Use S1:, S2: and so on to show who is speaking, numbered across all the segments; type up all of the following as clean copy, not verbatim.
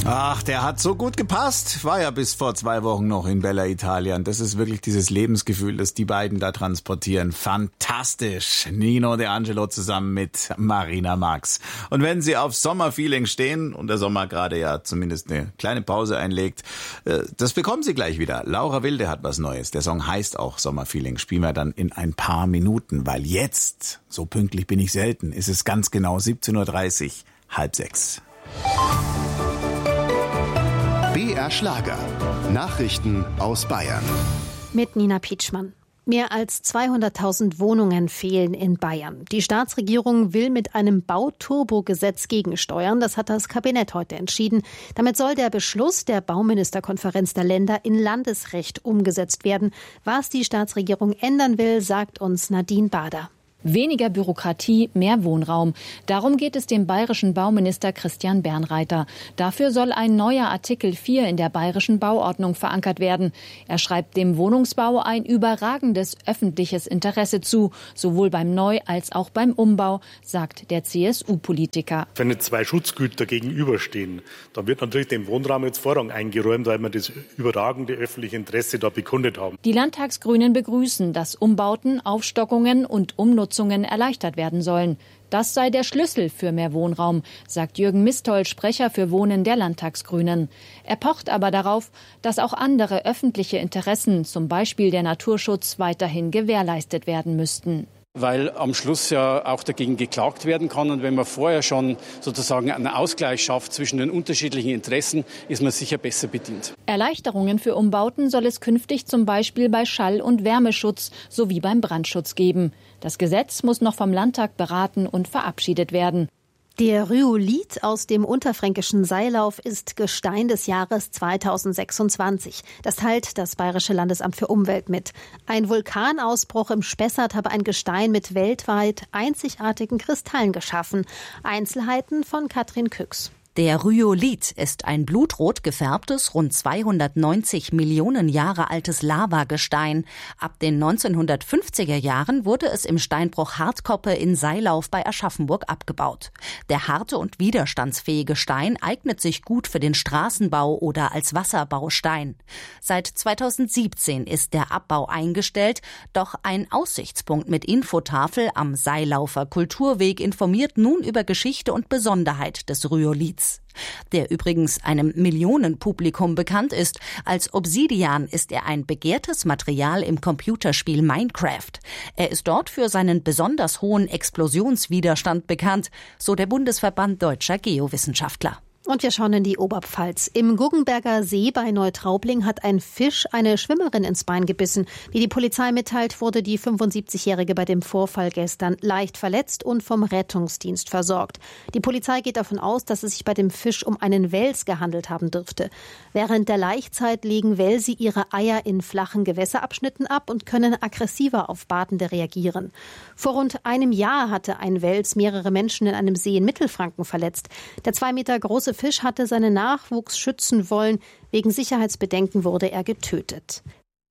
S1: Ach, der hat so gut gepasst. War ja bis vor 2 Wochen noch in Bella Italia. Das ist wirklich dieses Lebensgefühl, das die beiden da transportieren. Fantastisch. Nino D'Angelo zusammen mit Marina Max. Und wenn Sie auf Sommerfeeling stehen und der Sommer gerade ja zumindest eine kleine Pause einlegt, das bekommen Sie gleich wieder. Laura Wilde hat was Neues. Der Song heißt auch Sommerfeeling. Spielen wir dann in ein paar Minuten, weil jetzt, so pünktlich bin ich selten, ist es ganz genau 17:30 Uhr, 5:30.
S2: BR Schlager. Nachrichten aus Bayern.
S3: Mit Nina Pietschmann. Mehr als 200.000 Wohnungen fehlen in Bayern. Die Staatsregierung will mit einem Bauturbo-Gesetz gegensteuern. Das hat das Kabinett heute entschieden. Damit soll der Beschluss der Bauministerkonferenz der Länder in Landesrecht umgesetzt werden. Was die Staatsregierung ändern will, sagt uns Nadine Bader.
S4: Weniger Bürokratie, mehr Wohnraum. Darum geht es dem bayerischen Bauminister Christian Bernreiter. Dafür soll ein neuer Artikel 4 in der bayerischen Bauordnung verankert werden. Er schreibt dem Wohnungsbau ein überragendes öffentliches Interesse zu, sowohl beim Neu- als auch beim Umbau, sagt der CSU-Politiker.
S5: Wenn jetzt 2 Schutzgüter gegenüberstehen, dann wird natürlich dem Wohnraum jetzt Vorrang eingeräumt, weil wir das überragende öffentliche Interesse da bekundet haben.
S4: Die Landtagsgrünen begrüßen, dass Umbauten, Aufstockungen und Umnutzungen erleichtert werden sollen. Das sei der Schlüssel für mehr Wohnraum, sagt Jürgen Mistoll, Sprecher für Wohnen der Landtagsgrünen. Er pocht aber darauf, dass auch andere öffentliche Interessen, zum Beispiel der Naturschutz, weiterhin gewährleistet werden müssten.
S6: Weil am Schluss ja auch dagegen geklagt werden kann. Und wenn man vorher schon sozusagen einen Ausgleich schafft zwischen den unterschiedlichen Interessen, ist man sicher besser bedient.
S4: Erleichterungen für Umbauten soll es künftig zum Beispiel bei Schall- und Wärmeschutz sowie beim Brandschutz geben. Das Gesetz muss noch vom Landtag beraten und verabschiedet werden.
S3: Der Rhyolith aus dem unterfränkischen Seilauf ist Gestein des Jahres 2026. Das teilt das Bayerische Landesamt für Umwelt mit. Ein Vulkanausbruch im Spessart habe ein Gestein mit weltweit einzigartigen Kristallen geschaffen. Einzelheiten von Katrin Küchs.
S7: Der Rhyolith ist ein blutrot gefärbtes, rund 290 Millionen Jahre altes Lavagestein. Ab den 1950er Jahren wurde es im Steinbruch Hartkoppe in Seilauf bei Aschaffenburg abgebaut. Der harte und widerstandsfähige Stein eignet sich gut für den Straßenbau oder als Wasserbaustein. Seit 2017 ist der Abbau eingestellt, doch ein Aussichtspunkt mit Infotafel am Seilaufer Kulturweg informiert nun über Geschichte und Besonderheit des Rhyoliths. Der übrigens einem Millionenpublikum bekannt ist. Als Obsidian ist er ein begehrtes Material im Computerspiel Minecraft. Er ist dort für seinen besonders hohen Explosionswiderstand bekannt, so der Bundesverband Deutscher Geowissenschaftler.
S3: Und wir schauen in die Oberpfalz. Im Guggenberger See bei Neutraubling hat ein Fisch eine Schwimmerin ins Bein gebissen. Wie die Polizei mitteilt, wurde die 75-Jährige bei dem Vorfall gestern leicht verletzt und vom Rettungsdienst versorgt. Die Polizei geht davon aus, dass es sich bei dem Fisch um einen Wels gehandelt haben dürfte. Während der Laichzeit legen Wälsi ihre Eier in flachen Gewässerabschnitten ab und können aggressiver auf Badende reagieren. Vor rund einem Jahr hatte ein Wels mehrere Menschen in einem See in Mittelfranken verletzt. Der 2 Meter große Fisch hatte seinen Nachwuchs schützen wollen. Wegen Sicherheitsbedenken wurde er getötet.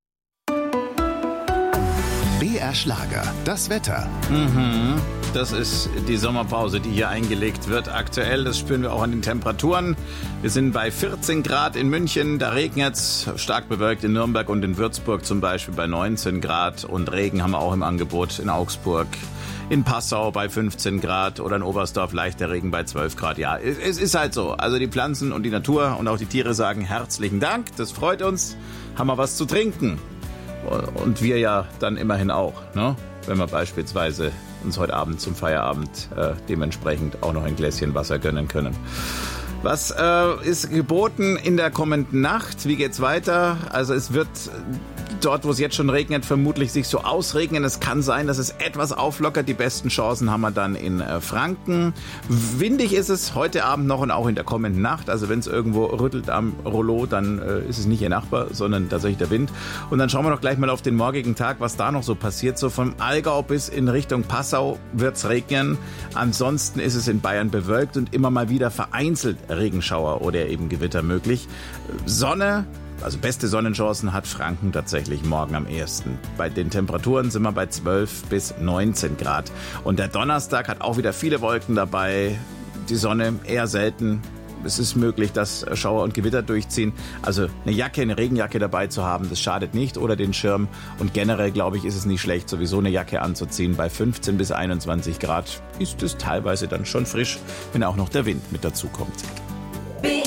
S2: BR Schlager, das Wetter.
S1: Das ist die Sommerpause, die hier eingelegt wird aktuell. Das spüren wir auch an den Temperaturen. Wir sind bei 14 Grad in München, da regnet's, stark bewölkt in Nürnberg und in Würzburg zum Beispiel bei 19 Grad. Und Regen haben wir auch im Angebot in Augsburg. In Passau bei 15 Grad oder in Oberstdorf leichter Regen bei 12 Grad. Ja, es ist halt so. Also die Pflanzen und die Natur und auch die Tiere sagen herzlichen Dank. Das freut uns. Haben wir was zu trinken. Und wir ja dann immerhin auch, ne? Wenn wir beispielsweise uns heute Abend zum Feierabend dementsprechend auch noch ein Gläschen Wasser gönnen können. Was ist geboten in der kommenden Nacht? Wie geht's weiter? Also es wird dort, wo es jetzt schon regnet, vermutlich sich so ausregnen. Es kann sein, dass es etwas auflockert. Die besten Chancen haben wir dann in Franken. Windig ist es heute Abend noch und auch in der kommenden Nacht. Also wenn es irgendwo rüttelt am Rollo, dann ist es nicht Ihr Nachbar, sondern tatsächlich der Wind. Und dann schauen wir doch gleich mal auf den morgigen Tag, was da noch so passiert. So vom Allgäu bis in Richtung Passau wird es regnen. Ansonsten ist es in Bayern bewölkt und immer mal wieder vereinzelt Regenschauer oder eben Gewitter möglich. Sonne, also beste Sonnenchancen hat Franken tatsächlich morgen am ehesten. Bei den Temperaturen sind wir bei 12 bis 19 Grad. Und der Donnerstag hat auch wieder viele Wolken dabei. Die Sonne eher selten. Es ist möglich, dass Schauer und Gewitter durchziehen. Also eine Regenjacke dabei zu haben, das schadet nicht. Oder den Schirm. Und generell, glaube ich, ist es nicht schlecht, sowieso eine Jacke anzuziehen. Bei 15 bis 21 Grad ist es teilweise dann schon frisch, wenn auch noch der Wind mit dazu kommt.
S2: BR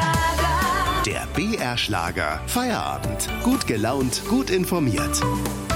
S2: Schlager. Der BR Schlager Feierabend. Gut gelaunt, gut informiert.